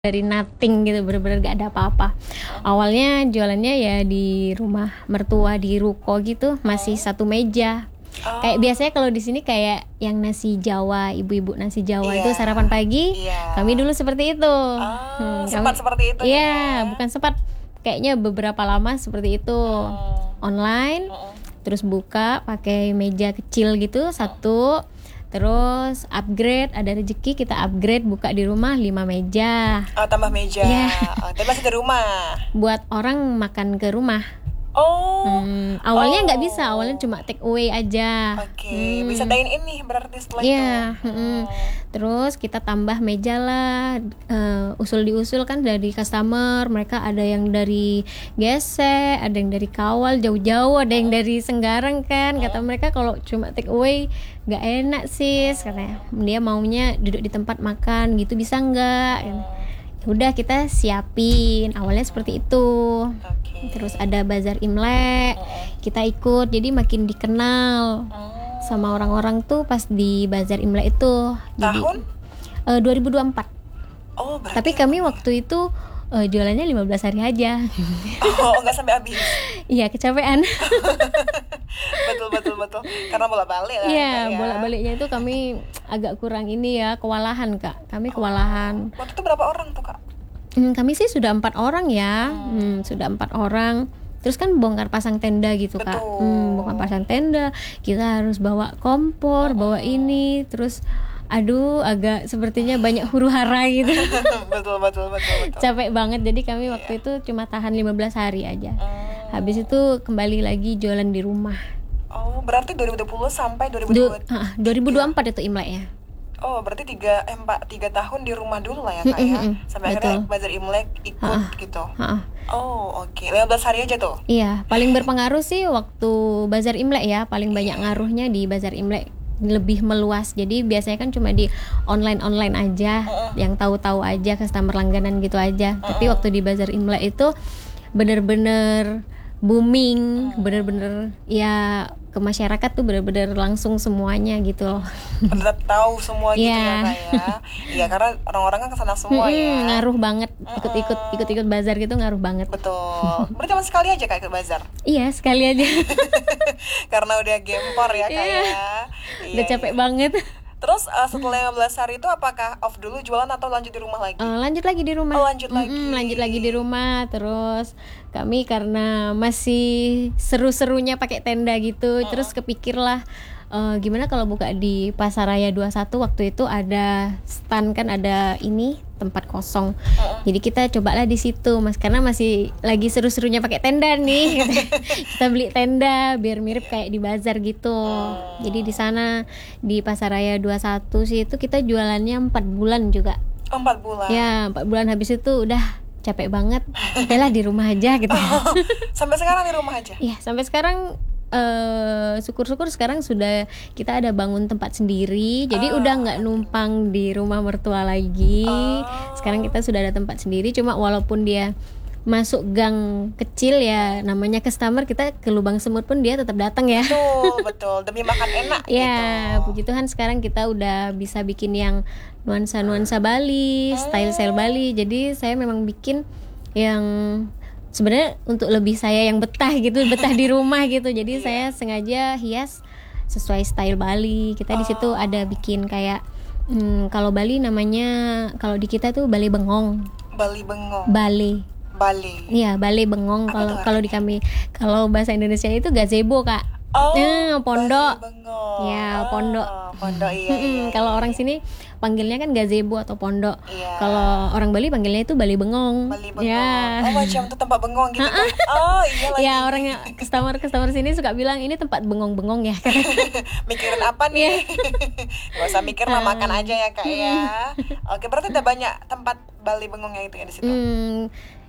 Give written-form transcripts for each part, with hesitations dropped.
dari nothing gitu, bener-bener gak ada apa-apa. Awalnya jualannya ya di rumah mertua di ruko gitu, masih satu meja. Kayak biasanya kalau di sini kayak yang nasi Jawa, ibu-ibu nasi Jawa itu sarapan pagi. Kami dulu seperti itu. Sempat seperti itu Iya, bukan sempat. Kayaknya beberapa lama seperti itu. Online, terus buka pakai meja kecil gitu satu. Terus upgrade, ada rezeki kita upgrade buka di rumah 5 meja. Tambah meja. Tapi masih di rumah. Buat orang makan ke rumah. Awalnya nggak bisa, awalnya cuma take away aja. Oke, bisa dine in nih berarti setelah itu. Terus kita tambah meja lah, usul diusul kan dari customer. Mereka ada yang dari Gesek, ada yang dari Kawal jauh-jauh, ada yang dari Senggarang kan. Kata mereka kalau cuma take away nggak enak sis, katanya. Dia maunya duduk di tempat makan gitu, bisa nggak? Udah kita siapin, awalnya seperti itu. Terus ada bazar Imlek, kita ikut, jadi makin dikenal sama orang-orang tuh pas di bazar Imlek itu. Tahun? 2024. Berarti tapi kami waktu itu jualannya 15 hari aja. Nggak sampai habis. Iya, kecapean. betul karena bolak-balik lah. Iya, bolak-baliknya itu kami agak kurang ini ya, kewalahan Kak. Kami kewalahan. Waktu itu berapa orang tuh Kak? Kami sih sudah 4 orang ya. Sudah 4 orang. Terus kan bongkar pasang tenda gitu Kak. Bongkar pasang tenda, kita harus bawa kompor, bawa ini, terus agak sepertinya banyak huru-hara gitu. betul. Capek banget, jadi kami waktu itu cuma tahan 15 hari aja. Habis itu kembali lagi jualan di rumah. Berarti 2020 sampai 2024 itu Imleknya. Berarti 3 tahun di rumah dulu lah ya Kak ya. Sampai akhirnya bazar Imlek ikut gitu. Oke. 15 hari aja tuh. Iya, paling berpengaruh sih waktu bazar Imlek ya, paling banyak ngaruhnya di bazar Imlek, lebih meluas. Jadi biasanya kan cuma di online aja, yang tahu-tahu aja, customer langganan gitu aja. Tapi waktu di bazar Imlek itu bener-bener booming, bener-bener ya ke masyarakat tuh bener-bener langsung semuanya gitu loh. Bener tahu semua gitu ya Kak ya. Iya, karena orang-orang kan kesana semua ya. Ngaruh banget, ikut bazar gitu ngaruh banget. Betul. Berarti cuma sekali aja Kak ikut bazar? Iya, sekali aja. Karena udah gempor ya Kak ya. Udah capek banget. Terus setelah 15 hari itu apakah off dulu jualan atau lanjut di rumah lagi? Lanjut lagi di rumah. Lanjut lagi di rumah. Terus kami karena masih seru-serunya pakai tenda gitu, terus kepikirlah gimana kalau buka di Pasaraya 21. Waktu itu ada stand kan, ada ini tempat kosong. Jadi kita cobalah di situ Mas, karena masih lagi seru-serunya pakai tenda nih. Kita beli tenda biar mirip kayak di bazar gitu. Jadi di sana di Pasaraya 21 sih itu kita jualannya 4 bulan juga. 4 bulan. Ya, 4 bulan habis itu udah capek banget. Udahlah di rumah aja gitu. Sampai sekarang di rumah aja? Iya, sampai sekarang syukur-syukur sekarang sudah kita ada bangun tempat sendiri, jadi udah nggak numpang di rumah mertua lagi. Sekarang kita sudah ada tempat sendiri, cuma walaupun dia masuk gang kecil ya, namanya customer, kita ke lubang semut pun dia tetap datang ya. Betul demi makan enak ya gitu. Puji Tuhan sekarang kita udah bisa bikin yang nuansa Bali, style Bali. Jadi saya memang bikin yang sebenarnya untuk lebih saya yang betah di rumah gitu. Jadi saya sengaja hias sesuai style Bali. Kita di situ ada bikin kayak kalau Bali namanya, kalau di kita tuh Bale Bengong. Iya, Bale Bengong. Kalau di kami, kalau bahasa Indonesia itu gazebo Kak. Pondok. Ya, pondok. Iya. Kalau orang sini panggilnya kan gazebo atau pondok. Kalau orang Bali panggilnya itu Bale Bengong. Ya. Macam itu tempat bengong gitu kan. Iya lagi. Ya, orangnya customer sini suka bilang ini tempat bengong-bengong ya. Mikirin apa nih? Gak usah mikir lah, makan aja ya Kak ya. Oke, berarti ada banyak tempat Bale Bengongnya itu ya di situ.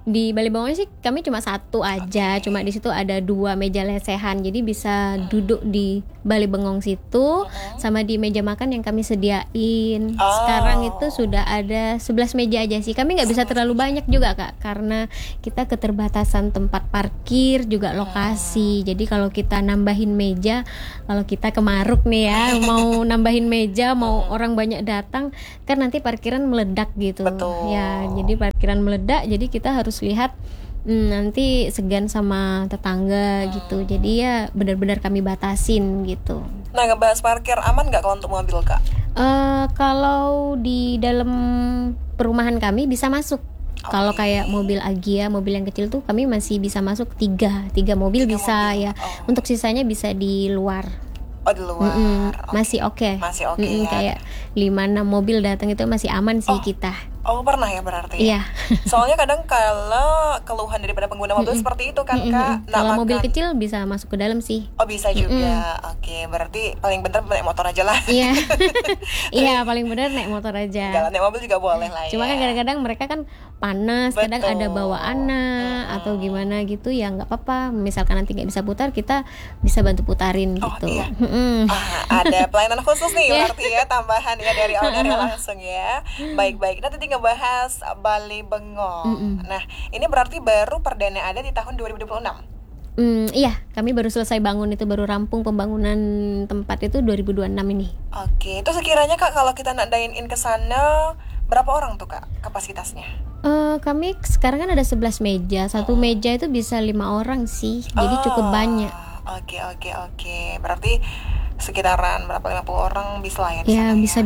Di Bali Bengong sih kami cuma satu aja, cuma di situ ada 2 meja lesehan, jadi bisa duduk di Bali Bengong situ sama di meja makan yang kami sediain. Sekarang itu sudah ada 11 meja aja sih. Kami nggak bisa terlalu banyak juga Kak, karena kita keterbatasan tempat parkir juga lokasi. Jadi kalau kita nambahin meja, kalau kita ke Maruk nih ya, mau nambahin meja, mau orang banyak datang, kan nanti parkiran meledak gitu. Betul. Ya, jadi parkiran meledak, jadi kita harus lihat nanti segan sama tetangga gitu. Jadi ya benar-benar kami batasin gitu. Nah, ngebahas parkir aman nggak kalau untuk mobil Kak? Kalau di dalam perumahan kami bisa masuk. Kalau kayak mobil Agia, mobil yang kecil tuh kami masih bisa masuk 3 mobil bisa mobil. Ya. Untuk sisanya bisa di luar. Oh, di luar. Masih oke. Masih oke ya. Kayak 5-6 mobil datang itu masih aman sih kita. Oh, pernah ya berarti? Iya. Soalnya kadang kalau keluhan daripada pengguna mobil seperti itu kan Kak. Kalau mobil kecil bisa masuk ke dalam sih. Oh, bisa juga. Oke, berarti paling bener naik motor aja lah. Iya. Iya, paling bener naik motor aja. Enggak, naik mobil juga boleh lah ya. Cuma kan kadang-kadang mereka kan panas, kadang ada bawa anak atau gimana gitu, ya nggak apa-apa. Misalkan nanti nggak bisa putar, kita bisa bantu putarin gitu. Iya. Ada pelayanan khusus nih berarti ya, tambahan ya dari owner langsung ya. Baik-baik. Nah, tadi ngebahas Bali Bengong. Nah, ini berarti baru perdana ada di tahun 2026. Iya, kami baru selesai bangun, itu baru rampung pembangunan tempat itu 2026 ini. Oke, itu sekiranya Kak kalau kita nak dine-in ke sana, berapa orang tuh Kak kapasitasnya? Kami sekarang kan ada 11 meja. Satu meja itu bisa 5 orang sih. Jadi cukup banyak. Oke. Berarti sekitaran berapa, 50 orang bisa lah ya? Ya, bisa.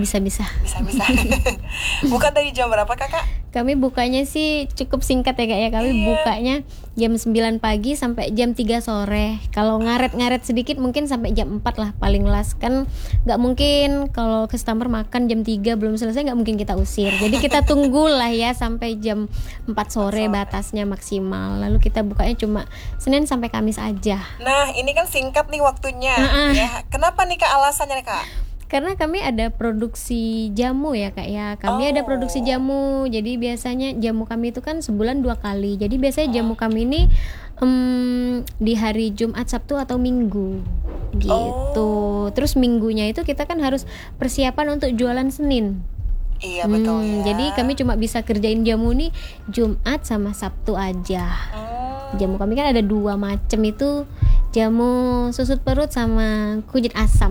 Bukan dari jam berapa Kakak? Kami bukanya sih cukup singkat ya Kak ya. Kami bukanya jam 9 pagi sampai jam 3 sore. Kalau ngaret-ngaret sedikit mungkin sampai jam 4 lah paling last. Kan gak mungkin kalau customer makan jam 3 belum selesai, gak mungkin kita usir. Jadi kita tunggulah ya sampai jam 4 sore batasnya maksimal. Lalu kita bukanya cuma Senin sampai Kamis aja. Nah, ini kan singkat nih waktunya ya. Kenapa nih Kak alasannya Kak? Karena kami ada produksi jamu ya Kak ya. Kami ada produksi jamu. Jadi biasanya jamu kami itu kan sebulan 2 kali. Jadi biasanya jamu kami ini di hari Jumat, Sabtu atau Minggu gitu. Terus minggunya itu kita kan harus persiapan untuk jualan Senin. Iya betul ya. Jadi kami cuma bisa kerjain jamu nih Jumat sama Sabtu aja. Jamu kami kan ada 2 macam itu, jamu susut perut sama kunyit asam.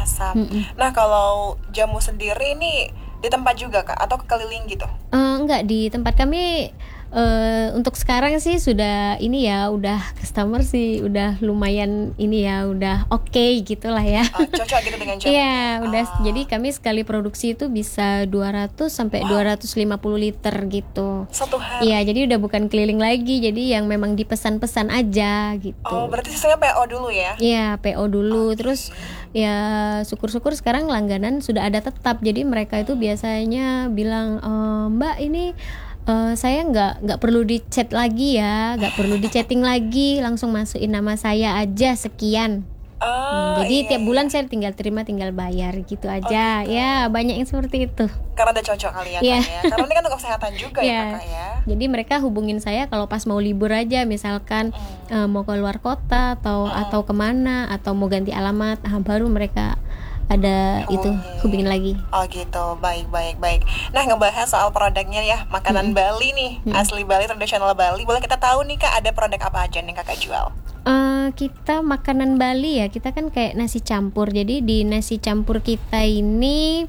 Nah, kalau jamu sendiri ini di tempat juga Kak atau keliling gitu? Enggak, di tempat kami. Untuk sekarang sih sudah ini ya, udah customer sih udah lumayan ini ya, udah oke gitulah ya. Cocok gitu dengan jamu. Iya, udah. Jadi kami sekali produksi itu bisa 200 sampai 250 liter gitu. Satu hari. Iya, jadi udah bukan keliling lagi, jadi yang memang dipesan-pesan aja gitu. Oh, berarti sistemnya PO dulu ya? Iya, PO dulu. Terus ya syukur-syukur sekarang langganan sudah ada tetap. Jadi mereka itu biasanya bilang, Mbak ini saya nggak perlu di chat lagi ya, nggak perlu di chatting lagi, langsung masukin nama saya aja sekian. Jadi tiap bulan saya tinggal terima, tinggal bayar gitu aja. Gitu. Ya banyak yang seperti itu. Karena udah cocok kali ya, Kak, ya. Karena ini kan untuk kesehatan juga ya Kakak ya. Jadi mereka hubungin saya kalau pas mau libur aja, misalkan mau ke luar kota atau kemana, atau mau ganti alamat, baru mereka ada itu hubungin lagi. Oh gitu, baik. Nah, ngebahas soal produknya ya, makanan Bali nih, asli Bali, tradisional Bali. Boleh kita tahu nih Kak, ada produk apa aja nih Kakak jual? Kita makanan Bali ya, kita kan kayak nasi campur. Jadi di nasi campur kita ini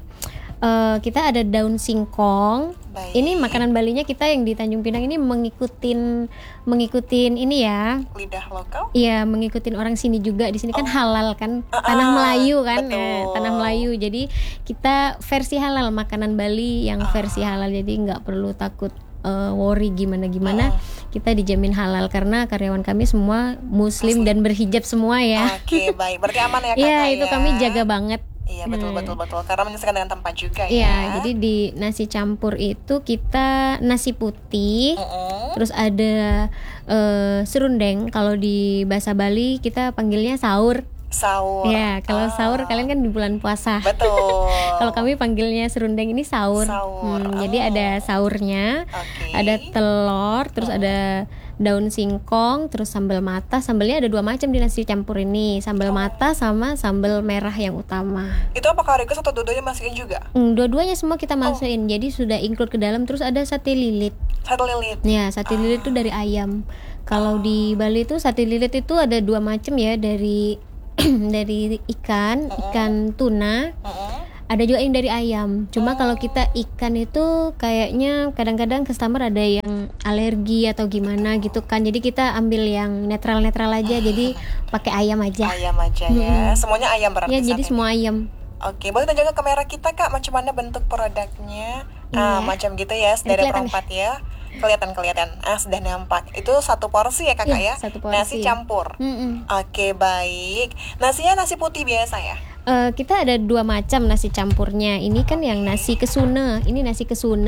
kita ada daun singkong. Baik. Ini makanan Balinya kita yang di Tanjung Pinang ini mengikutin ini ya. Lidah lokal? Iya, mengikutin orang sini juga. Di sini kan halal kan, tanah Melayu kan, tanah Melayu. Jadi kita versi halal, makanan Bali yang versi halal. Jadi nggak perlu takut worry gimana. Kita dijamin halal karena karyawan kami semua Muslim dan berhijab semua ya. Oke, baik. Berarti aman ya Kakak ya? Iya, itu kami jaga banget. Iya, betul. Karena menyesuaikan dengan tempat juga ya. Iya, jadi di nasi campur itu kita nasi putih, terus ada serundeng. Kalau di bahasa Bali kita panggilnya sahur. Sahur. Ya, kalau sahur kalian kan di bulan puasa. Betul. Kalau kami panggilnya serundeng ini sahur. Jadi ada sahurnya, Oke. ada telur, terus ada daun singkong, terus sambal mata. Sambalnya ada 2 macam di nasi campur ini, sambal mata sama sambal merah yang utama. Itu apakah request atau dua-duanya masukin juga? Dua-duanya semua kita masukin, jadi sudah include ke dalam. Terus ada sate lilit. Sate lilit. Ya, sate lilit itu dari ayam. Kalau di Bali itu sate lilit itu ada 2 macam ya, dari dari ikan tuna. Ada juga yang dari ayam. Cuma kalau kita ikan itu kayaknya kadang-kadang customer ada yang alergi atau gimana gitu kan. Jadi kita ambil yang netral-netral aja. Jadi pakai ayam aja. Ayam aja ya. Semuanya ayam berarti. Ya, saat jadi ini. semua ayam. Oke, boleh tunjukkan kamera kita Kak, macam mana bentuk produknya? Macam gitu ya, dari Kelihatan perempat ya. Kelihatan. Sudah nampak. Itu 1 porsi ya Kakak ya? 1 porsi. Nasi campur. Oke, baik. Nasinya nasi putih biasa ya? Kita ada 2 macam nasi campurnya. Ini kan yang nasi kesuna. Ini nasi kesuna.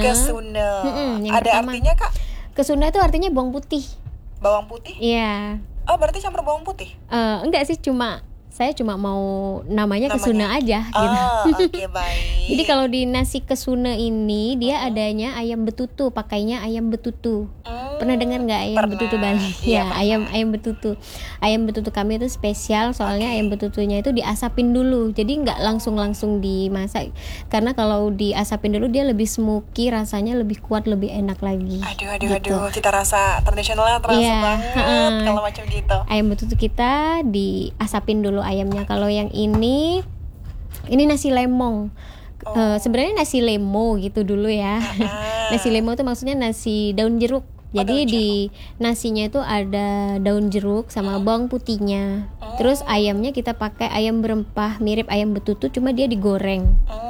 Yang Ada pertama. artinya Kak? Kesuna itu artinya bawang putih. Bawang putih? Iya. Oh, berarti campur bawang putih? Enggak sih, saya cuma mau namanya kesuna aja gitu. Oke, baik. Jadi kalau di nasi kesuna ini dia adanya ayam betutu, pakainya ayam betutu. Pernah dengar nggak ayam betutu Bali? Iya, Ya, ayam betutu. Ayam betutu kami itu spesial, soalnya ayam betutunya itu diasapin dulu. Jadi nggak langsung dimasak. Karena kalau diasapin dulu dia lebih smoky, rasanya lebih kuat, lebih enak lagi. Aduh, cita rasa tradisionalnya terasa banget kalau macam gitu. Ayam betutu kita diasapin dulu ayamnya. Kalau yang ini nasi lemong. Sebenarnya nasi lemo gitu dulu ya. Nasi lemo itu maksudnya nasi daun jeruk. Jadi di nasinya itu ada daun jeruk sama bawang putihnya. Terus ayamnya kita pakai ayam berempah mirip ayam betutu, cuma dia digoreng.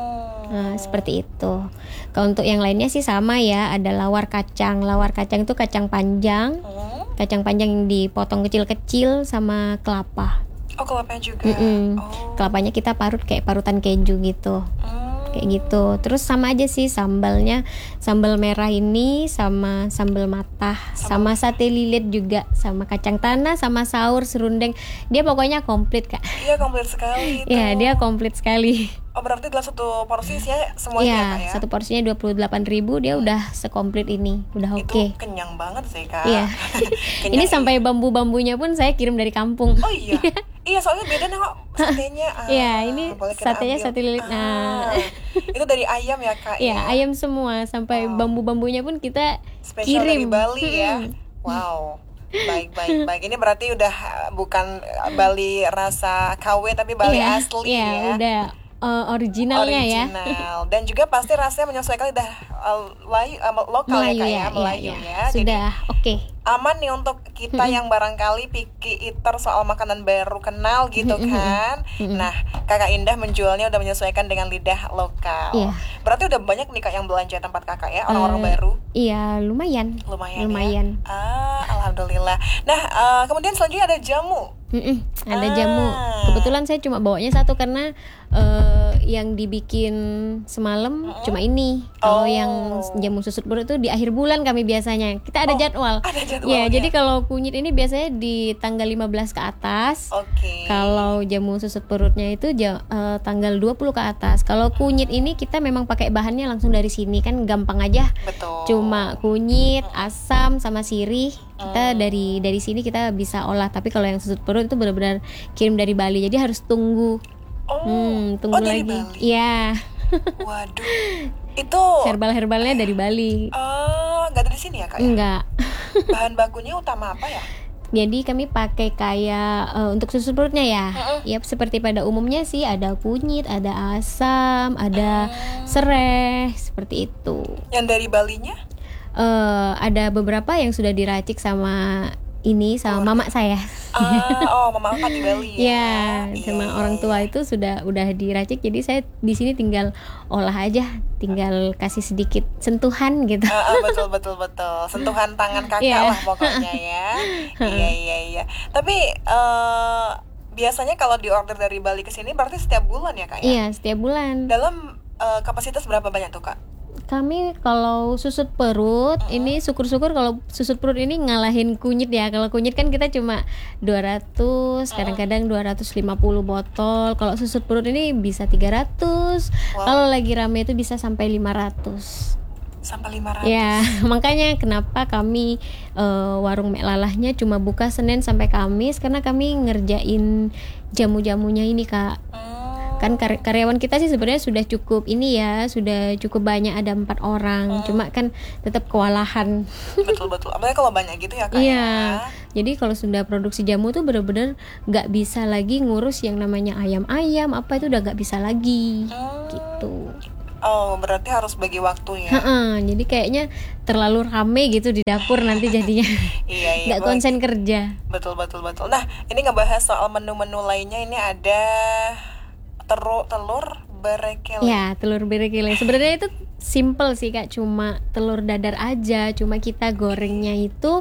Nah, seperti itu. Kalau untuk yang lainnya sih sama ya, ada lawar kacang. Lawar kacang itu kacang panjang. Kacang panjang yang dipotong kecil-kecil sama kelapa. Oh, kelapanya juga. Kelapanya kita parut kayak parutan keju gitu. Kayak gitu. Terus sama aja sih sambalnya, sambal merah ini sama sambal matah, sama sate lilit juga, sama kacang tanah, sama sahur, serundeng. Dia pokoknya komplit Kak. Iya, komplit sekali itu. Iya, dia komplit sekali. Oh, berarti dalam 1 porsi isinya semuanya Iya, Kak ya? 1 porsinya 28.000, dia udah sekomplit ini, udah oke. Itu kenyang banget sih Kak. Iya. Kenyang. Ini sampai bambu-bambunya pun saya kirim dari kampung. Oh iya. Iya, soalnya beda nih kok satenya. Iya, ini boleh kita satenya ambil. sate lilit. Itu dari ayam ya Kak? Iya, ayam semua, sampai bambu-bambunya pun kita Spesial dari kirim. Bali ya. Wow. Baik. Ini berarti udah bukan Bali rasa KW tapi Bali asli iya, ya. udah originalnya ya. Dan juga pasti rasanya menyesuaikan lidah lokal Melayu ya Kak ya, Melayu iya. ya. Sudah oke. Aman nih untuk kita yang barangkali picky eater soal makanan baru kenal gitu kan. Nah, Kakak Indah menjualnya udah menyesuaikan dengan lidah lokal. Iya. Berarti udah banyak nih Kak yang belanja tempat Kakak ya, orang-orang baru. Iya, lumayan. Ya? Alhamdulillah. Nah, kemudian selanjutnya ada jamu. Ada jamu. Kebetulan saya cuma bawanya 1 karena yang dibikin semalam cuma ini. Kalau yang jamu susut perut itu di akhir bulan kami biasanya. Kita ada jadwal. Ya, jadi kalau kunyit ini biasanya di tanggal 15 ke atas. Oke. Kalau jamu susut perutnya itu tanggal 20 ke atas. Kalau kunyit ini kita memang pakai bahannya langsung dari sini, kan gampang aja. Betul. Cuma kunyit, asam sama sirih. Kita dari sini kita bisa olah. Tapi kalau yang susut perut itu benar-benar kirim dari Bali. Jadi harus tunggu. Tunggu dari lagi. Bali? Iya. Waduh. Itu Herbal-herbalnya dari Bali. nggak ada di sini ya Kak ya? Enggak. Bahan bakunya utama apa ya? Jadi kami pakai kayak untuk susu perutnya ya. Ya seperti pada umumnya sih, ada kunyit, ada asam, ada serai, seperti itu. Yang dari Balinya? Ada beberapa yang sudah diracik sama mama saya. Mama kan di Bali ya. Ya, sama orang tua itu udah diracik. Jadi saya di sini tinggal olah aja, tinggal kasih sedikit sentuhan gitu. Betul. Sentuhan tangan Kakak lah pokoknya ya. Iya. Tapi biasanya kalau diorder dari Bali ke sini berarti setiap bulan ya Kak ya? Iya, setiap bulan. Dalam kapasitas berapa banyak tuh Kak? Kami kalau susut perut ini syukur-syukur kalau susut perut ini ngalahin kunyit ya. Kalau kunyit kan kita cuma 200, kadang-kadang 250 botol. Kalau susut perut ini bisa 300. Kalau lagi rame itu bisa sampai 500. Sampai 500. Ya, makanya kenapa kami warung Mek Lalahnya cuma buka Senin sampai Kamis, karena kami ngerjain jamu-jamunya ini, Kak. Kan karyawan kita sih sebenarnya sudah cukup ini ya, sudah cukup banyak, ada 4 orang. Cuma kan tetap kewalahan. Betul. Apalagi kalau banyak gitu ya, Kak. Iya. Jadi kalau sudah produksi jamu tuh bener-bener nggak bisa lagi ngurus yang namanya ayam-ayam apa itu udah nggak bisa lagi. Gitu. Oh, berarti harus bagi waktu ya. Jadi kayaknya terlalu rame gitu di dapur nanti jadinya. Iya. Nggak konsen kerja. Betul. Nah, ini ngebahas soal menu-menu lainnya. Ini ada telur berekele. Ya, telur berekele. Sebenarnya itu simple sih, Kak, cuma telur dadar aja, cuma kita gorengnya itu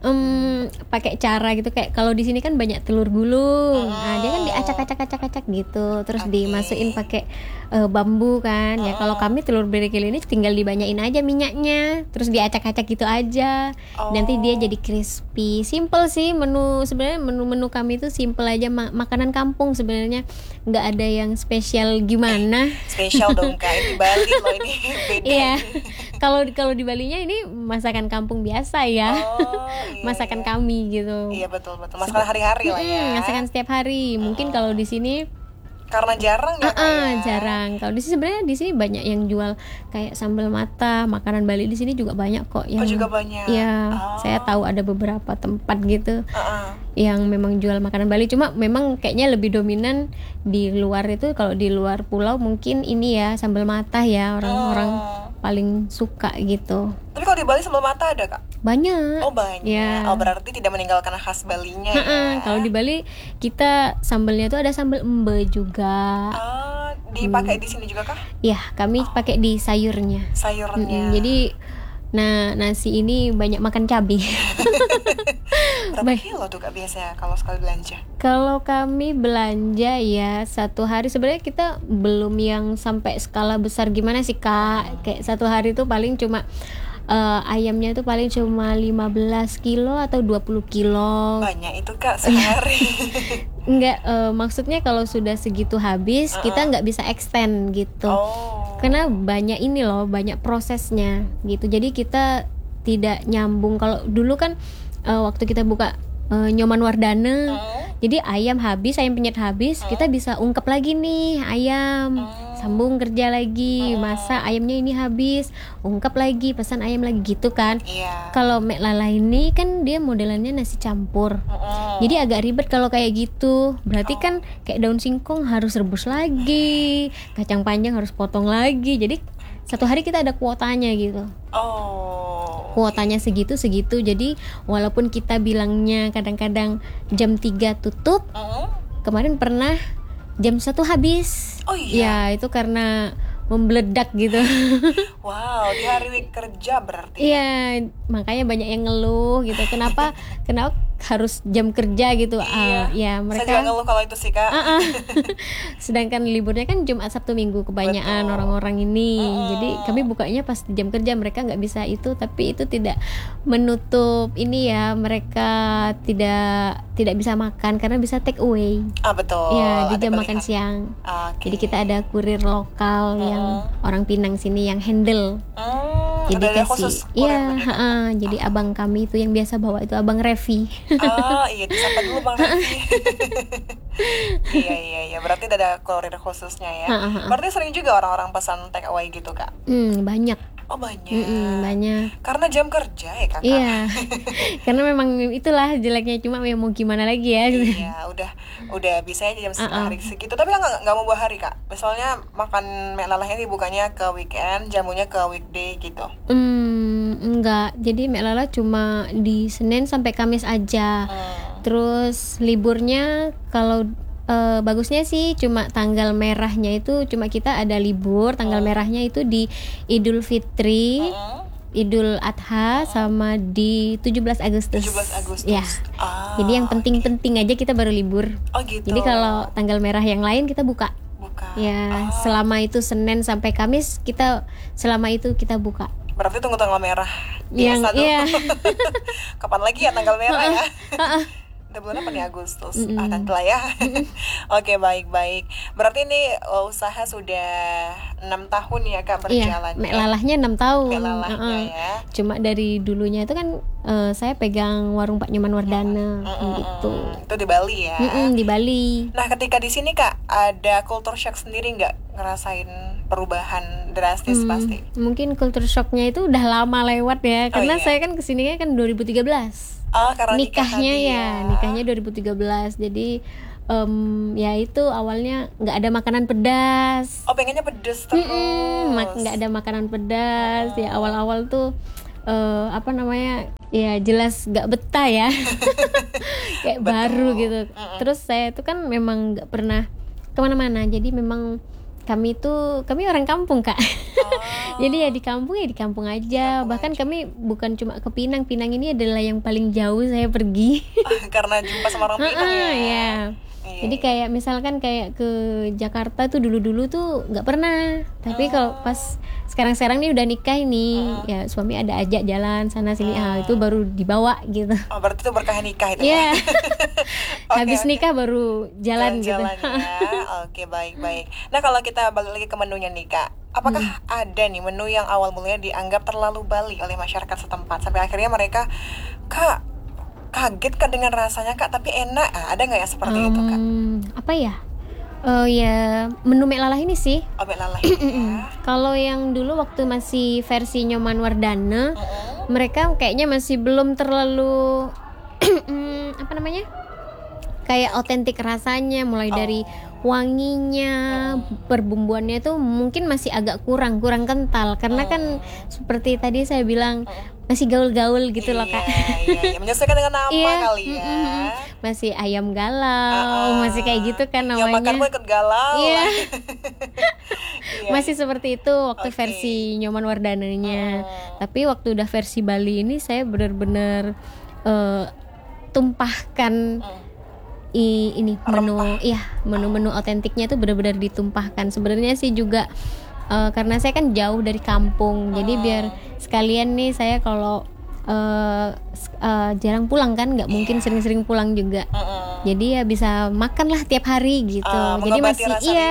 pakai cara gitu, kayak kalau di sini kan banyak telur gulung. Nah, dia kan diacak-acak gitu, terus dimasukin pakai bambu kan. Ya kalau kami telur berekele ini tinggal dibanyain aja minyaknya, terus diacak-acak gitu aja. Nanti dia jadi crispy. Simple sih sebenarnya menu kami itu simple aja, makanan kampung sebenarnya, nggak ada yang spesial gimana. Spesial dong, Kak, di Bali loh ini. Beda. Iya. Kalau di Balinya ini masakan kampung biasa ya. Masakan kami gitu. Iya, betul. Masakan hari-hari lah ya. Masakan setiap hari. Mungkin kalau di sini karena jarang ya, Kak. Jarang. Kalau di sini sebenarnya di sini banyak yang jual kayak sambal mata, makanan Bali di sini juga banyak kok yang. juga banyak. Iya, saya tahu ada beberapa tempat gitu. Yang memang jual makanan Bali, cuma memang kayaknya lebih dominan di luar itu. Kalau di luar pulau mungkin ini ya sambal mata ya, orang-orang paling suka gitu. Tapi kalau di Bali sambal mata ada, Kak? Banyak. Oh, banyak. Ya. Oh, berarti tidak meninggalkan khas Balinya ya. Kalau di Bali kita sambalnya tuh ada sambal embe juga. Dipakai di sini juga, Kak? Ya, kami pakai di sayurnya. Jadi nasi ini banyak makan cabai. Berapa kilo tuh, Kak, biasanya kalau sekali belanja? Kalau kami belanja ya satu hari, sebenarnya kita belum yang sampai skala besar gimana sih, Kak. Kayak satu hari tuh paling cuma ayamnya tuh paling cuma 15 kilo atau 20 kilo. Banyak itu, Kak, sehari. Enggak, maksudnya kalau sudah segitu habis kita nggak bisa extend gitu. Karena banyak ini loh, banyak prosesnya gitu. Jadi kita tidak nyambung. Kalau dulu kan waktu kita buka Nyoman Wardana, jadi ayam penyet habis, kita bisa ungkep lagi nih ayam, sambung kerja lagi, masa ayamnya ini habis, ungkep lagi, pesan ayam lagi gitu kan. Kalau Mek Lala ini kan dia modelannya nasi campur, jadi agak ribet kalau kayak gitu. Berarti kan kayak daun singkong harus rebus lagi, kacang panjang harus potong lagi, jadi satu hari kita ada kuotanya gitu. Kuotanya segitu. Jadi walaupun kita bilangnya kadang-kadang jam 3 tutup, kemarin pernah jam 1 habis. Ya itu karena membeledak gitu. Wow, di hari week kerja berarti. Iya, makanya banyak yang ngeluh gitu. Kenapa harus jam kerja gitu? Ya mereka. Saya juga ngeluh kalau itu sih, Kak. Sedangkan liburnya kan Jumat Sabtu Minggu kebanyakan orang-orang ini. Jadi kami bukanya pas jam kerja, mereka nggak bisa itu. Tapi itu tidak menutup ini ya, mereka tidak bisa makan karena bisa take away. Betul. Ya, di jam makan siang. Jadi kita ada kurir lokal yang orang Pinang sini yang handle. Jadi kasih, jadi abang kami itu yang biasa bawa itu Abang Revi. Iya, disapa dulu Bang Revi. Iya, berarti ada kurir khususnya ya. Berarti sering juga orang-orang pesan take away gitu, Kak? Banyak. Banyak. Banyak. Karena jam kerja ya, Kakak. Iya. Karena memang itulah jeleknya, cuma mau gimana lagi ya. Iya, udah bisa aja jam hari segitu. Tapi nggak mau buat hari, Kak. Misalnya makan Mek Lalahnya dibukanya ke weekend, jamunya ke weekday gitu. Enggak. Jadi Mek Lala cuma di Senin sampai Kamis aja. Terus liburnya kalau bagusnya sih cuma tanggal merahnya itu cuma kita ada libur, tanggal merahnya itu di Idul Fitri, Idul Adha sama di 17 Agustus. Ya. Jadi yang penting-penting aja kita baru libur. Gitu. Jadi kalau tanggal merah yang lain kita buka. Ya, selama itu Senin sampai Kamis selama itu kita buka. Berarti tunggu tanggal merah Yang biasa iya. Kapan lagi ya tanggal merah ya? Udah bulan apa nih, Agustus? Nanti lah ya. Oke, baik. Berarti ini usaha sudah 6 tahun ya Kak berjalan. Iya, Mek Lalahnya 6 tahun. Mek Lalahnya ya. Cuma dari dulunya itu kan saya pegang warung Pak Nyoman Wardana gitu. Itu di Bali ya. Di Bali. Nah, ketika di sini Kak, ada culture shock sendiri nggak, ngerasain perubahan drastis pasti? Mungkin culture shocknya itu udah lama lewat ya, karena iya. saya kan kesininya kan 2013. Karena Nikahnya nikahnya nikahnya 2013. Jadi ya itu awalnya nggak ada makanan pedas. Pengennya pedes terus. Nggak ada makanan pedas. Ya awal-awal tuh apa namanya, ya jelas nggak betah ya. Kayak baru gitu. Terus saya itu kan memang nggak pernah kemana-mana. Jadi memang kami orang kampung Kak. Jadi ya di kampung aja. Bahkan kami bukan cuma ke Pinang. Pinang ini adalah yang paling jauh saya pergi. Karena jumpa sama orang Pinang ya. Iya. Jadi kayak misalkan kayak ke Jakarta tuh dulu tuh nggak pernah. Tapi kalau pas sekarang nih udah nikah ini, ya suami ada ajak jalan sana sini, itu baru dibawa gitu. Berarti itu berkah nikah itu ya. Okay, habis nikah baru jalan gitu. Ya. Oke, baik. Nah, kalau kita balik lagi ke menunya nih Kak, apakah ada nih menu yang awal mulanya dianggap terlalu Bali oleh masyarakat setempat sampai akhirnya mereka Kak kaget Kak dengan rasanya Kak, tapi enak? Ada nggak ya seperti itu Kak? Apa ya? Ya menu Mek Lalah ini sih. Mek Lalah ini ya. Kalau yang dulu waktu masih versi Nyoman Wardana, mereka kayaknya masih belum terlalu apa namanya, kayak otentik rasanya, mulai dari wanginya, perbumbuannya tuh mungkin masih agak kurang kental, karena kan seperti tadi saya bilang masih gaul-gaul gitu loh Kak. Iya, menyesuaikan dengan nama kali ya. Masih ayam galau, masih kayak gitu kan namanya. Yang makan pun ikut galau. Iya. Masih seperti itu waktu versi Nyoman Wardananya. Tapi waktu udah versi Bali ini saya benar-benar tumpahkan ini menu otentiknya tuh benar-benar ditumpahkan. Sebenarnya sih juga karena saya kan jauh dari kampung, jadi biar sekalian nih saya kalau jarang pulang kan, nggak mungkin sering-sering pulang juga. Jadi ya bisa makan lah tiap hari gitu. Jadi masih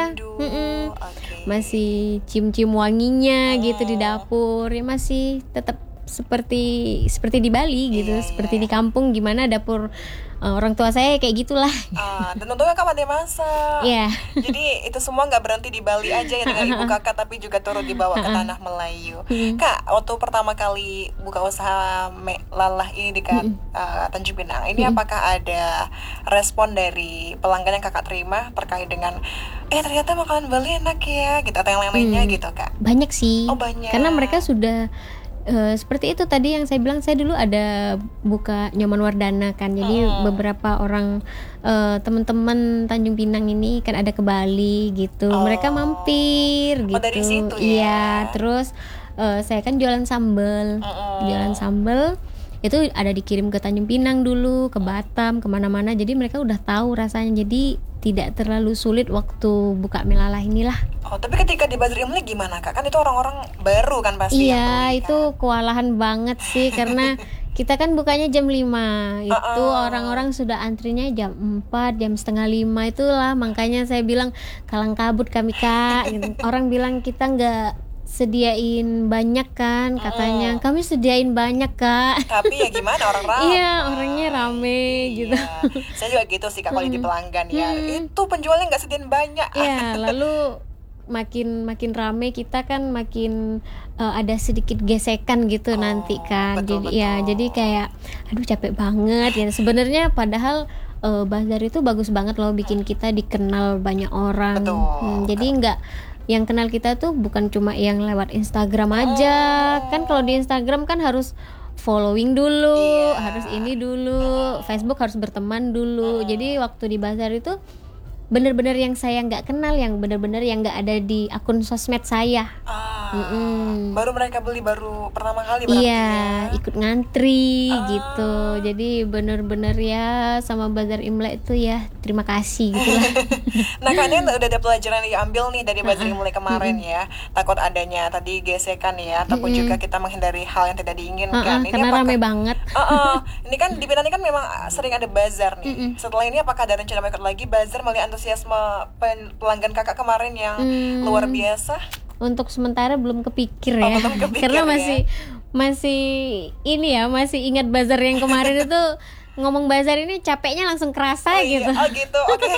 masih cium-cium wanginya gitu di dapur, ya masih tetap seperti di Bali gitu, seperti di kampung, gimana dapur orang tua saya kayak gitulah. Dan untungnya Kak pandai masak. Iya. Jadi itu semua nggak berhenti di Bali aja ya dengan ibu kakak, tapi juga turut dibawa ke tanah Melayu. Kak, waktu pertama kali buka usaha Mek Lalah ini di Tanjung Pinang, ini apakah ada respon dari pelanggan yang kakak terima terkait dengan ternyata makanan Bali enak ya gitu, atau yang lain-lainnya gitu Kak? Banyak sih. Banyak. Karena mereka sudah seperti itu tadi yang saya bilang, saya dulu ada buka Nyoman Wardana kan, jadi beberapa orang teman-teman Tanjung Pinang ini kan ada ke Bali gitu, mereka mampir gitu. Dari situ ya? Iya, terus saya kan jualan sambel, itu ada dikirim ke Tanjung Pinang dulu, ke Batam, kemana-mana, jadi mereka udah tahu rasanya, jadi tidak terlalu sulit waktu buka Mek Lalah inilah. Tapi ketika di Bazar Imlek gimana Kak? Kan itu orang-orang baru kan pasti. Iya, itu kewalahan banget sih karena kita kan bukanya jam 5. Itu orang-orang sudah antrinya jam 4, jam setengah 5 itulah. Makanya saya bilang kalang kabut kami Kak gitu. Orang bilang kita nggak sediain banyak kan, katanya kami sediain banyak Kak, tapi ya gimana, orang ramai. Iya, orangnya rame gitu. Saya juga gitu sih Kak, kalau jadi pelanggan ya itu penjualnya nggak sediain banyak. Iya, lalu makin rame kita kan makin ada sedikit gesekan gitu nanti kan. Betul. Jadi kayak aduh capek banget ya sebenarnya, padahal bazar itu bagus banget loh bikin kita dikenal banyak orang. Jadi nggak, yang kenal kita tuh bukan cuma yang lewat Instagram aja. Kan kalau di Instagram kan harus following dulu, harus ini dulu, Facebook harus berteman dulu. Jadi waktu di bazar itu bener-bener yang saya nggak kenal, yang bener-bener yang nggak ada di akun sosmed saya. Baru mereka beli baru pertama kali berarti Iya, ya. ikut ngantri gitu. Jadi bener-bener ya sama Bazar Imlek itu ya terima kasih gitu lah. Nah kalian udah ada pelajaran yang diambil nih dari Bazar Imlek kemarin ya. Takut adanya tadi gesekan ya, ataupun juga kita menghindari hal yang tidak diinginkan. Ini Karena rame banget. Ini kan di Pinang ini kan memang sering ada bazar nih. Setelah ini apakah ada rencana mau ikut lagi bazar melihat antusiasme pelanggan kakak kemarin yang luar biasa? Untuk sementara belum kepikir ya. Belum kepikir Karena ya. masih ini ya, masih ingat bazar yang kemarin itu ngomong bazar ini capeknya langsung kerasa gitu. Oh gitu, oke.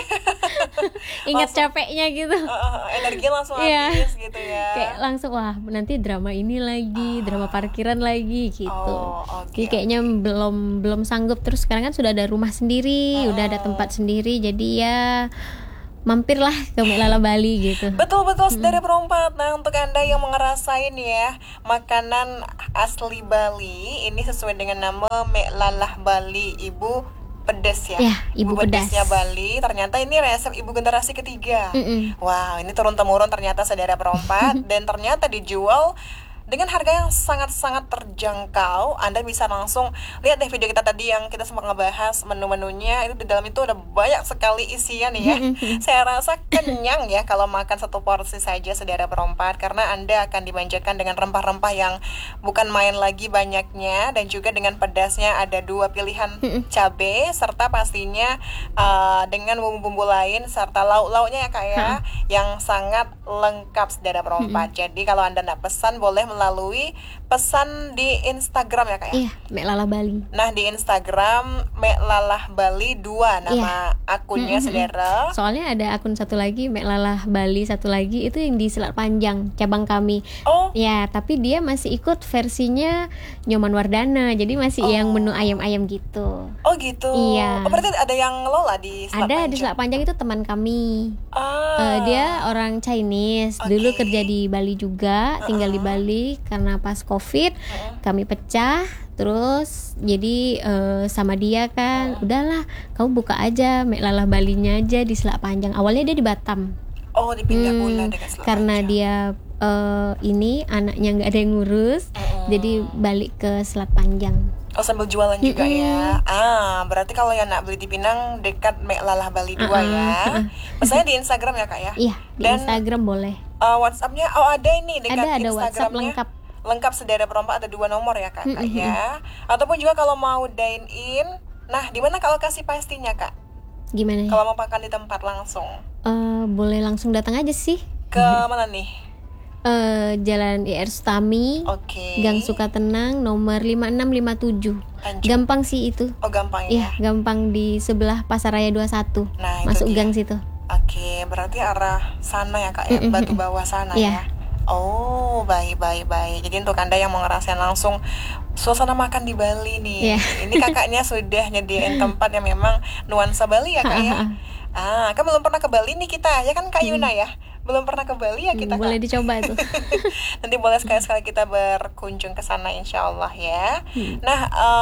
Ingat capeknya gitu. Energi langsung Iya. habis gitu ya. Kayak langsung wah nanti drama ini lagi, drama parkiran lagi gitu. Oke, Jadi kayaknya belum sanggup. Terus sekarang kan sudah ada rumah sendiri, udah ada tempat sendiri. Jadi ya mampirlah ke Meklala Bali gitu. Betul saudara perompat. Nah untuk anda yang mau ngerasain ya makanan asli Bali, ini sesuai dengan nama Meklala Bali, Ibu Pedas ya. Ya, Ibu Pedas. Pedasnya Bali. Ternyata ini resep ibu generasi ketiga. Wow, ini turun temurun ternyata saudara perompat. Dan ternyata dijual dengan harga yang sangat-sangat terjangkau. Anda bisa langsung lihat deh video kita tadi yang kita sempat ngebahas menu-menunya. Itu di dalam itu ada banyak sekali isian ya. Saya rasa kenyang ya kalau makan satu porsi saja saudara perompat, karena Anda akan dimanjakan dengan rempah-rempah yang bukan main lagi banyaknya, dan juga dengan pedasnya ada 2 pilihan cabai, serta pastinya dengan bumbu-bumbu lain serta lauk-lauknya ya kak ya, yang sangat lengkap saudara perompat. Jadi kalau Anda nak pesan boleh melalui pesan di Instagram ya kak ya. Iya, Meklala Bali. Nah di Instagram Meklala Bali 2 nama akunnya saudara. Soalnya ada akun satu lagi Meklala Bali satu lagi itu yang di Selat Panjang cabang kami. Oh Ya, tapi dia masih ikut versinya Nyoman Wardana. Jadi masih yang menu ayam-ayam gitu. Oh gitu. Iya. Oh berarti ada yang ngelola di Selat Ada Panjang? di Selat Panjang itu teman kami. Dia orang Chinese. Dulu kerja di Bali juga, tinggal di Bali karena pas Covid kami pecah. Terus jadi sama dia kan, udahlah kamu buka aja Meklala Balinya aja di Selat Panjang. Awalnya dia di Batam. Oh dipindah pula dengan Selat Karena Panjang. dia ini anaknya nggak ada yang ngurus, jadi balik ke Selat Panjang. Oh sambil jualan juga ya. Berarti kalau yang nak beli di Pinang dekat Meklala Bali 2 ya. Pesannya di Instagram ya kak ya. Iya, di Dan Instagram boleh. WhatsAppnya ada ini dekat Ada WhatsApp Instagramnya. lengkap. Saudara perompak, ada 2 nomor ya kak ya. Ataupun juga kalau mau dine in, nah di mana kalau kasih pastinya kak? Gimana ya? Kalau mau makan di tempat langsung, Boleh langsung datang aja sih. ke mana nih? Jalan IR Sutami, Oke. Gang Sukatenang, nomor 5657. Tanjung. Gampang sih itu. Oh gampang Iya, ya. gampang di sebelah Pasaraya 21. Nah, itu Masuk dia. gang situ. Oke, berarti arah sana ya kak ya, Batu Bawah sana Iya. ya. Oh baik. Jadi untuk anda yang mau ngerasain langsung suasana makan di Bali nih, Iya. ini kakaknya sudah nyediain tempat yang memang nuansa Bali ya kak ya. Kan belum pernah ke Bali nih kita ya kan kak Yuna ya, belum pernah ke Bali ya kita Boleh kak. dicoba tuh. Nanti boleh sekali-sekali kita berkunjung ke sana insya Allah ya. Nah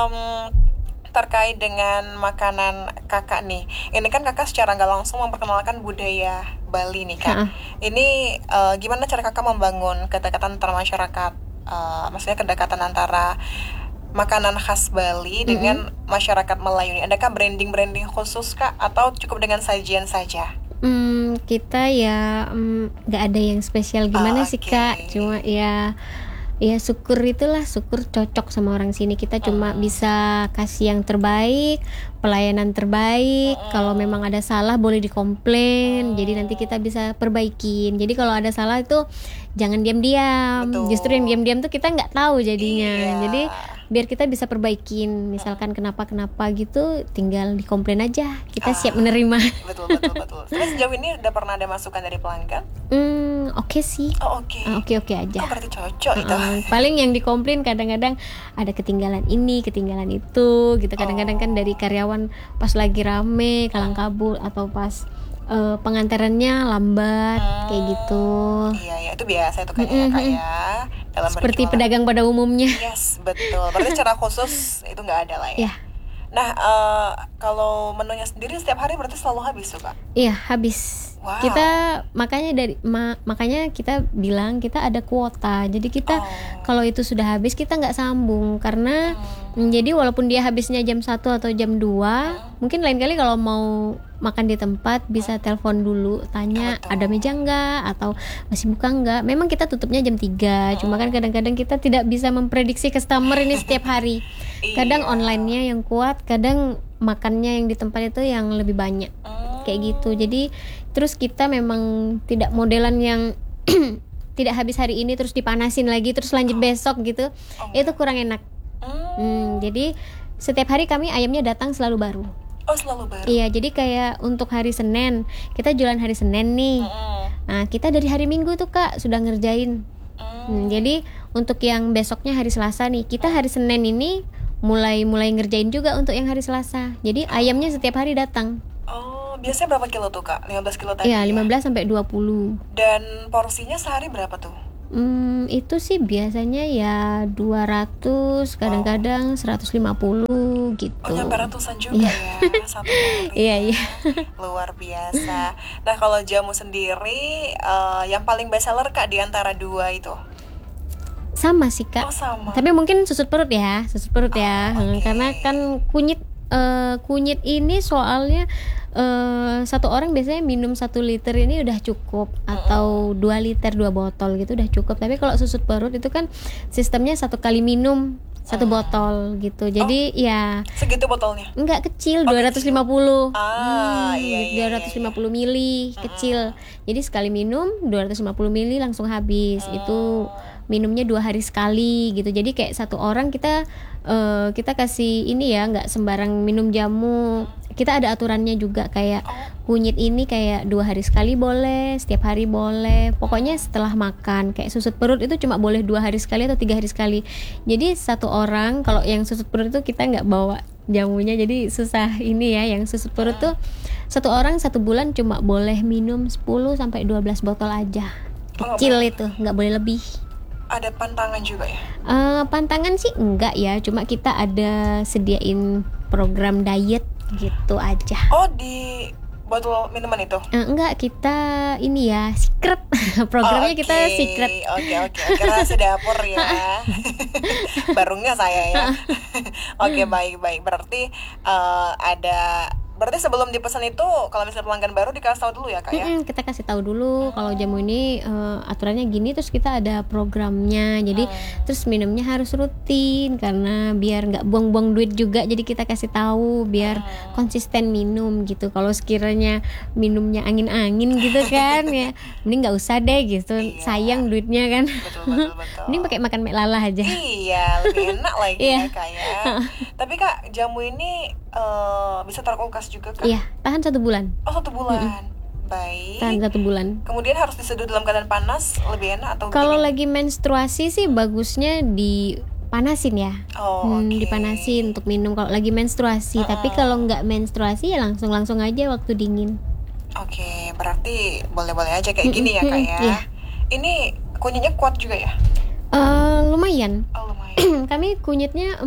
terkait dengan makanan kakak nih, ini kan kakak secara nggak langsung memperkenalkan budaya Bali nih kak. Ini gimana cara kakak membangun kedekatan antar masyarakat, maksudnya kedekatan antara makanan khas Bali dengan masyarakat Melayu nih? Adakah branding khusus kak atau cukup dengan sajian saja? Kita ya nggak ada yang spesial gimana sih oke. kak, cuma ya syukur cocok sama orang sini. Kita cuma bisa kasih yang terbaik, pelayanan terbaik. Kalau memang ada salah boleh dikomplain, jadi nanti kita bisa perbaikin. Jadi kalau ada salah itu jangan diam-diam. Betul. Justru yang diam-diam tuh kita nggak tahu jadinya. Iya. Jadi biar kita bisa perbaikin, misalkan kenapa gitu tinggal dikomplain aja, kita siap menerima. Betul. Terus sejauh ini udah pernah ada masukan dari pelanggan? Oke sih. Oh oke. Oke aja. Oh berarti cocok itu. Paling yang dikomplain kadang-kadang ada ketinggalan ini, ketinggalan itu gitu. Kadang-kadang kan dari karyawan pas lagi rame kalang kabut, atau pas pengantarannya lambat kayak gitu. Iya itu biasa itu kan ya kak ya, dalam Seperti berjualan. pedagang pada umumnya. Yes betul. Berarti secara khusus itu nggak ada lah ya. Ya. Nah, kalau menunya sendiri setiap hari berarti selalu habis tuh, Kak? Iya, habis. Wow. Kita makanya kita bilang kita ada kuota. Jadi kita kalau itu sudah habis kita nggak sambung karena jadi walaupun dia habisnya jam 1 atau jam 2, mungkin lain kali kalau mau makan di tempat bisa telepon dulu tanya ada meja nggak atau masih buka nggak. Memang kita tutupnya jam 3, cuma kan kadang-kadang kita tidak bisa memprediksi customer ini setiap hari. Kadang online-nya yang kuat, kadang makannya yang di tempat itu yang lebih banyak. Kayak gitu. Jadi terus kita memang tidak modelan yang tidak habis hari ini terus dipanasin lagi terus lanjut besok gitu. Itu kurang enak. Jadi setiap hari kami ayamnya datang selalu baru. Oh, selalu baru. Iya, jadi kayak untuk hari Senin, kita jualan hari Senin nih. Nah, kita dari hari Minggu tuh Kak sudah ngerjain. Jadi untuk yang besoknya hari Selasa nih, kita hari Senin ini mulai ngerjain juga untuk yang hari Selasa. Jadi ayamnya setiap hari datang. Oh, biasanya berapa kilo tuh, Kak? 15 kilo tadi? Iya, 15 sampai 20. Dan porsinya sehari berapa tuh? Itu sih biasanya ya 200, kadang-kadang 150 gitu. Oh, nyampe ratusan juga ya satu hari. Iya. Luar biasa. Nah, kalau jamu sendiri yang paling best seller Kak di antara dua itu? Sama sih Kak. Oh, sama. Tapi mungkin susut perut ya. Okay. Karena kan kunyit ini soalnya satu orang biasanya minum 1 liter ini udah cukup, atau 2 liter 2 botol gitu udah cukup. Tapi kalau susut perut itu kan sistemnya 1 kali minum 1 botol gitu. Jadi ya segitu botolnya? Enggak, kecil, 250. Iya. 250 mili kecil. Jadi sekali minum 250 mili langsung habis. Itu minumnya 2 hari sekali gitu. Jadi kayak satu orang kita kasih ini ya, nggak sembarang minum jamu. Kita ada aturannya juga, kayak kunyit ini kayak 2 hari sekali boleh, setiap hari boleh. Pokoknya setelah makan. Kayak susut perut itu cuma boleh 2 hari sekali atau 3 hari sekali. Jadi satu orang, kalau yang susut perut itu kita nggak bawa jamunya, jadi susah ini ya. Yang susut perut tuh satu orang 1 bulan cuma boleh minum 10 sampai 12 botol aja. Kecil itu, nggak boleh lebih. Ada pantangan juga ya? Pantangan sih enggak ya, cuma kita ada sediain program diet gitu aja. Oh, di botol minuman itu? Enggak, kita ini ya secret. Programnya kita secret. Oke. Rahasia dapur ya. Barunya saya ya. Oke, baik. Berarti berarti sebelum dipesan itu kalau misalnya pelanggan baru dikasih tahu dulu ya Kak ya? Kita kasih tahu dulu kalau jamu ini aturannya gini, terus kita ada programnya. Jadi terus minumnya harus rutin karena biar nggak buang-buang duit juga. Jadi kita kasih tahu biar konsisten minum gitu. Kalau sekiranya minumnya angin-angin gitu kan ya, mending nggak usah deh gitu. Iya. Sayang duitnya kan. Betul. Mending pakai makan mek lalah aja. Iya, lebih enak lagi ya Kak ya. Tapi Kak, jamu ini bisa taruh kulkas juga Kak? Iya, tahan 1 bulan. Oh, 1 bulan. Baik. Tahan 1 bulan. Kemudian harus diseduh dalam keadaan panas, lebih enak atau Kalau dingin? lagi menstruasi sih bagusnya dipanasin ya. Oke. Dipanasin untuk minum kalau lagi menstruasi. Tapi kalau nggak menstruasi ya langsung aja waktu dingin. Oke, berarti boleh-boleh aja kayak gini ya Kak ya. Iya. Ini kunyitnya kuat juga ya? Lumayan. Oh, lumayan. Kami kunyitnya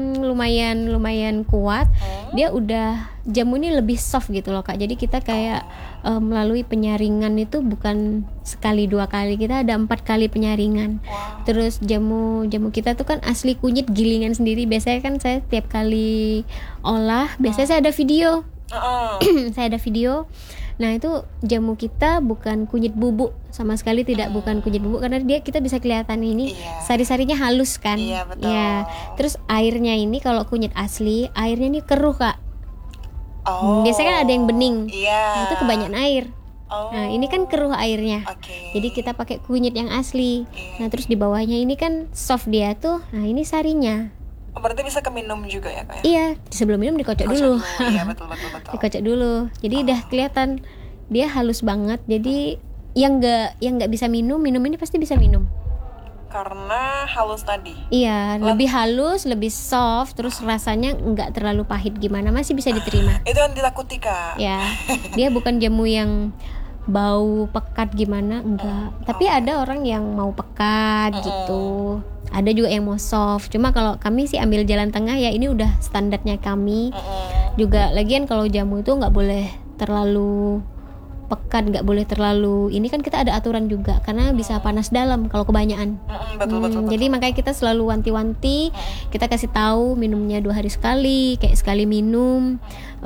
lumayan kuat. Dia udah, jamu ini lebih soft gitu loh Kak. Jadi kita kayak melalui penyaringan itu bukan sekali 2 kali, kita ada 4 kali penyaringan. Terus jamu kita tuh kan asli kunyit gilingan sendiri. Biasanya kan saya tiap kali olah, biasanya saya ada video. Saya ada video. Nah itu jamu kita bukan kunyit bubuk, sama sekali tidak, bukan kunyit bubuk, karena kita bisa kelihatan ini sari-sarinya halus kan. Iya, betul. Ya. Terus airnya ini kalau kunyit asli airnya ini keruh Kak. Biasanya kan ada yang bening. Nah, itu kebanyakan air. Nah ini kan keruh airnya. Jadi kita pakai kunyit yang asli. Nah terus di bawahnya ini kan soft dia tuh. Nah ini sarinya. Berarti bisa keminum juga ya Kak ya? Iya, sebelum minum dikocok dulu. Iya, betul. Dikocok dulu. Jadi udah kelihatan dia halus banget. Jadi yang nggak bisa minum ini pasti bisa minum. Karena halus tadi. Iya, lebih halus, lebih soft, terus rasanya nggak terlalu pahit gimana, masih bisa diterima. Itu yang ditakuti Kak. Ya, dia bukan jamu yang bau pekat gimana, enggak. Tapi ada orang yang mau pekat gitu. Ada juga yang mau soft. Cuma kalau kami sih ambil jalan tengah ya, ini udah standarnya kami. Juga lagian kalau jamu itu nggak boleh terlalu pekat, nggak boleh terlalu ini, kan kita ada aturan juga karena bisa panas dalam kalau kebanyakan. Betul. Jadi makanya kita selalu wanti-wanti, kita kasih tahu minumnya 2 hari sekali, kayak sekali minum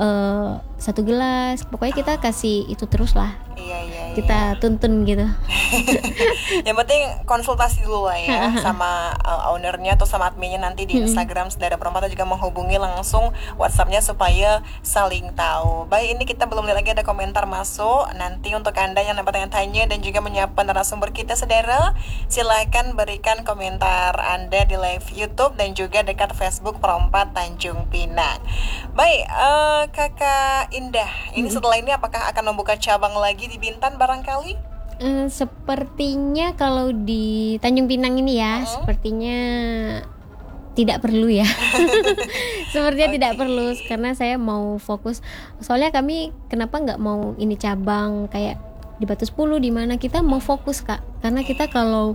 1 gelas, pokoknya kita kasih itu terus lah. Iya. Kita tuntun gitu. Yang penting konsultasi dulu lah ya sama ownernya atau sama adminnya nanti di Instagram Sedara Perempuan, atau juga menghubungi langsung WhatsAppnya supaya saling tahu. Baik, ini kita belum lihat lagi ada komentar masuk. Nanti untuk Anda yang dapat tanya dan juga menyiapkan narasumber kita Sedara, silahkan berikan komentar Anda di live YouTube dan juga dekat Facebook Perompak Tanjung Pinang. Baik, Kakak Indah, ini setelah ini apakah akan membuka cabang lagi di Bintan barangkali? Sepertinya kalau di Tanjung Pinang ini ya, sepertinya tidak perlu ya. Sepertinya tidak perlu karena saya mau fokus. Soalnya kami kenapa nggak mau ini cabang kayak di Batu 10 di mana kita mau fokus Kak. Karena kita kalau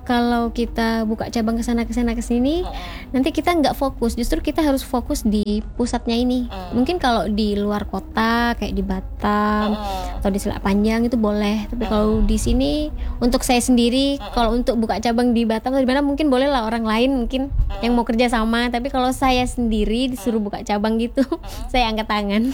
kita buka cabang ke sana ke sini nanti kita nggak fokus. Justru kita harus fokus di pusatnya ini. Mungkin kalau di luar kota kayak di Batam atau di Selat Panjang itu boleh. Tapi kalau di sini untuk saya sendiri, kalau untuk buka cabang di Batam atau di mana mungkin boleh lah orang lain mungkin yang mau kerja sama. Tapi kalau saya sendiri disuruh buka cabang gitu, saya angkat tangan.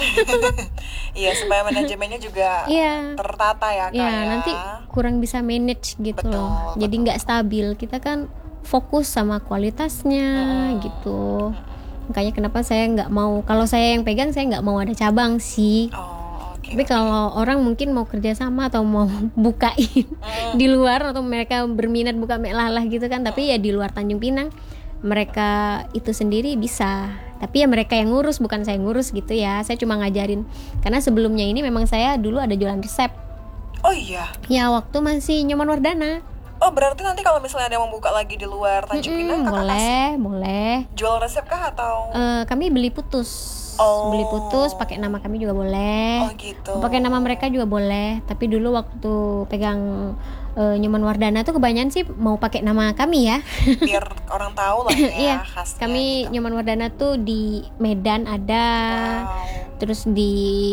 Iya, supaya manajemennya juga tertata ya Kak. Iya, nanti kurang bisa manage gitu. Betul. Jadi nggak stabil. Kita kan fokus sama kualitasnya gitu. Makanya kenapa saya nggak mau, kalau saya yang pegang saya nggak mau ada cabang sih. Tapi kalau orang mungkin mau kerja sama atau mau bukain di luar, atau mereka berminat buka Mek Lalah gitu kan, tapi ya di luar Tanjung Pinang mereka itu sendiri bisa. Tapi ya mereka yang ngurus, bukan saya ngurus gitu ya. Saya cuma ngajarin. Karena sebelumnya ini memang saya dulu ada jualan resep. Oh iya? Ya waktu masih Nyoman Wardana. Oh berarti nanti kalau misalnya ada yang membuka lagi di luar Tanjung Pinang, boleh. Jual resep kah atau? Kami beli putus. Beli putus pakai nama kami juga boleh. Oh gitu. Pakai nama mereka juga boleh. Tapi dulu waktu pegang Nyoman Wardana tuh kebanyakan sih mau pakai nama kami ya. Biar orang tahu lah ya. Iya. Khasnya Kami gitu. Nyoman Wardana tuh di Medan ada. Terus di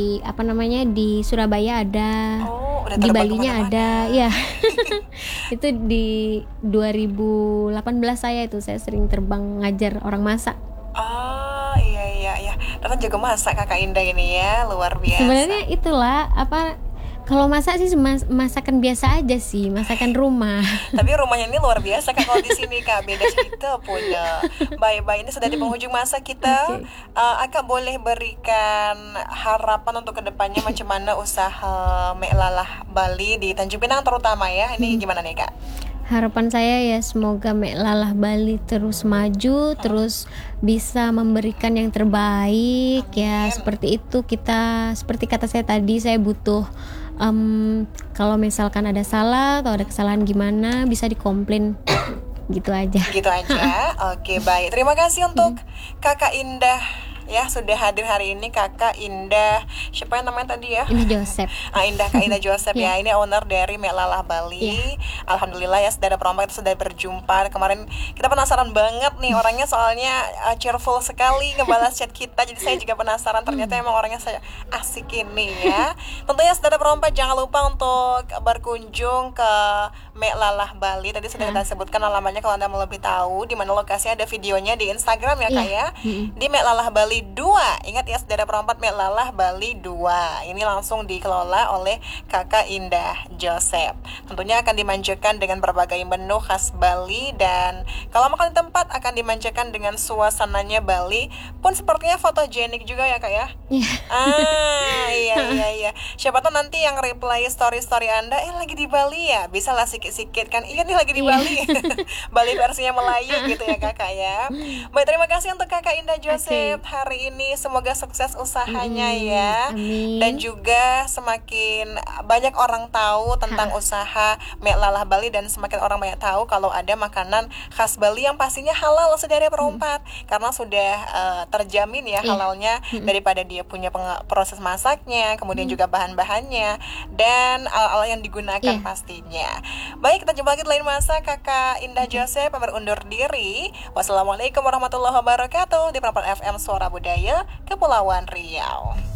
di Surabaya ada. Di Balinya ada. Ya. Itu di 2018 saya sering terbang ngajar orang masak. Oh iya. Ternyata jago masak Kakak Indah ini ya, luar biasa. Sebenarnya itulah kalau masak sih masakan biasa aja sih, masakan rumah. Tapi rumahnya ini luar biasa Kak, kalau di sini Kak, beda cerita punya. Baik, ini sudah di penghujung masa kita. Akak boleh berikan harapan untuk kedepannya macam mana usaha Mek Lalah Bali di Tanjung Pinang terutama ya. Ini gimana nih Kak? Harapan saya ya semoga Mek Lalah Bali terus maju, terus bisa memberikan yang terbaik. Amin. Ya seperti itu, kita seperti kata saya tadi, saya butuh kalau misalkan ada salah atau ada kesalahan gimana bisa dikomplain. Gitu aja. Oke, baik. Terima kasih untuk Kakak Indah ya sudah hadir hari ini. Kakak Indah, siapa yang namanya tadi ya? Indah Joseph. Kak Indah Joseph ya. Ini owner dari Mek Lalah Bali. Alhamdulillah ya, Sedara Perompak kita sudah berjumpa. Kemarin kita penasaran banget nih orangnya, soalnya cheerful sekali ngebalas chat kita. Jadi saya juga penasaran, ternyata emang orangnya saya asik ini ya. Tentunya Sedara Perompak jangan lupa untuk berkunjung ke Mek Lalah Bali. Tadi sudah kita sebutkan alamatnya, kalau Anda mau lebih tahu di mana lokasinya, ada videonya di Instagram ya Kak ya. Di Mek Lalah Bali 2. Ingat ya Sedara Perompak, Mek Lalah Bali 2. Ini langsung dikelola oleh Kakak Indah Joseph. Tentunya akan dimanjakan dengan berbagai menu khas Bali, dan kalau makan di tempat akan dimanjakan dengan suasananya Bali pun sepertinya fotogenik juga ya Kak ya. Iya. Siapa tahu nanti yang reply story Anda lagi di Bali ya, bisa lah sikit-sikit kan. Iya nih lagi di Bali. Bali versinya Melayu gitu ya Kakak ya. Baik, terima kasih untuk Kakak Indah Joseph hari hari ini. Semoga sukses usahanya ya. Amin. Dan juga semakin banyak orang tahu tentang usaha Mek Lalah Bali, dan semakin orang banyak tahu kalau ada makanan khas Bali yang pastinya halal Saudara Perempat, karena sudah terjamin ya halalnya daripada dia punya proses masaknya, kemudian juga bahan-bahannya dan alat-alat yang digunakan pastinya. Baik, kita jumpa lagi di lain masa. Kakak Indah Joseph pamit undur diri. Wassalamualaikum warahmatullahi wabarakatuh di Perempat FM Suara Budaya Kepulauan Riau.